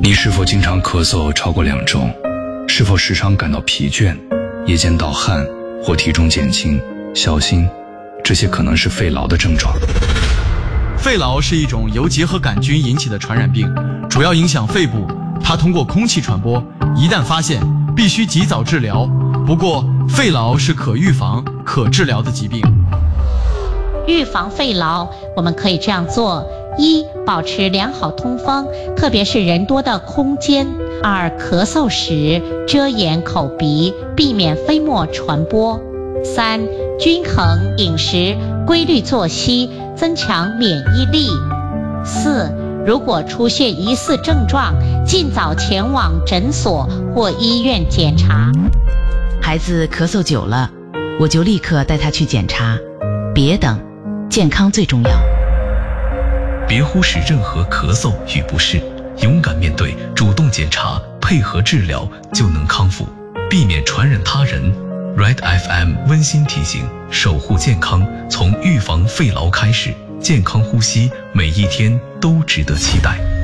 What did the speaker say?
你是否经常咳嗽超过2周？是否时常感到疲倦、夜间盗汗或体重减轻？小心，这些可能是肺痨的症状。 肺痨是一种由结核杆菌引起的传染病，主要影响肺部，它通过空气传播，一旦发现，必须及早治疗。不过，肺痨是可预防、可治疗的疾病。 预防肺痨，我们可以这样做：1. 保持良好通风，特别是人多的空间；2. 咳嗽时遮掩口鼻，避免飞沫传播；3. 均衡饮食，规律作息，增强免疫力；4. 如果出现疑似症状，尽早前往诊所或医院检查。 孩子咳嗽久了，我就立刻带他去检查，别等，健康最重要。 别忽视任何咳嗽与不适，勇敢面对，主动检查，配合治疗，就能康复，避免传染他人。Red FM 温馨提醒：守护健康，从预防肺痨开始，健康呼吸，每一天都值得期待。